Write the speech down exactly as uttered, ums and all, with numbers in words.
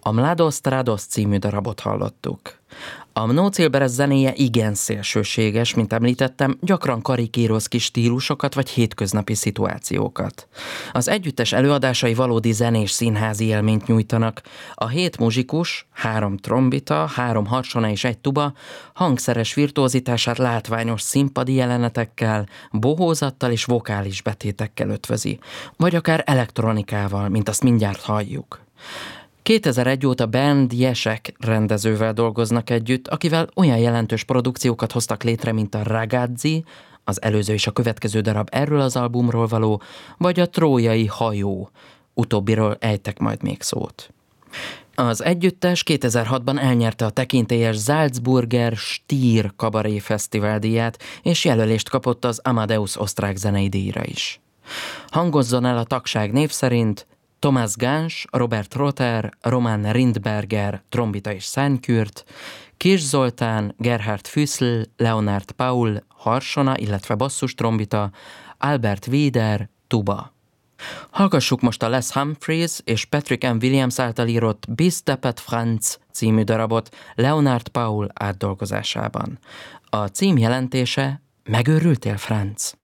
A Mladost Radost című darabot hallottuk. A Mnó Cilberes zenéje igen szélsőséges, mint említettem, gyakran karikíroz ki stílusokat vagy hétköznapi szituációkat. Az együttes előadásai valódi zenés színházi élményt nyújtanak. A hét muzsikus, három trombita, három harsona és egy tuba hangszeres virtuózitását látványos színpadi jelenetekkel, bohózattal és vokális betétekkel ötvözi, vagy akár elektronikával, mint azt mindjárt halljuk. kétezer-egy óta Bernd Jesek rendezővel dolgoznak együtt, akivel olyan jelentős produkciókat hoztak létre, mint a Ragazzi, az előző és a következő darab erről az albumról való, vagy a Trójai hajó, utóbbiról ejtek majd még szót. Az együttes kétezer-hatban elnyerte a tekintélyes Salzburger Stier Kabaré Fesztivál díját, és jelölést kapott az Amadeus osztrák zenei díjra is. Hangozzon el a tagság név szerint Thomas Gans, Robert Rotter, Roman Rindberger, trombita és szárnykürt, Kiss Zoltán, Gerhard Füssl, Leonard Paul, harsona, illetve basszus trombita, Albert Wieder, tuba. Hallgassuk most a Les Humphreys és Patrick M. Williams által írott Bis Deppert Franz című darabot Leonard Paul átdolgozásában. A cím jelentése Megőrültél, Franz?